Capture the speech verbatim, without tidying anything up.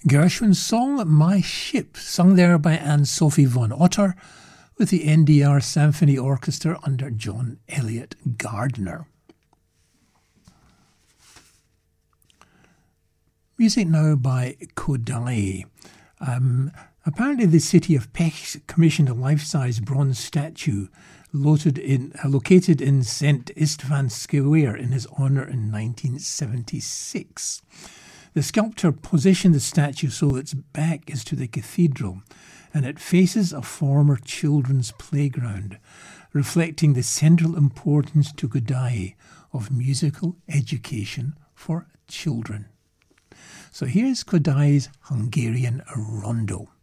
Gershwin's song My Ship, sung there by Anne-Sophie von Otter with the N D R Symphony Orchestra under John Elliott Gardner. Music now by Kodály. Um, apparently the city of Pécs commissioned a life-size bronze statue located in, uh, located in Saint Istvan Square in his honour in nineteen seventy-six. The sculptor positioned the statue so its back is to the cathedral and it faces a former children's playground, reflecting the central importance to Kodály of musical education for children. So here's Kodály's Hungarian Rondo.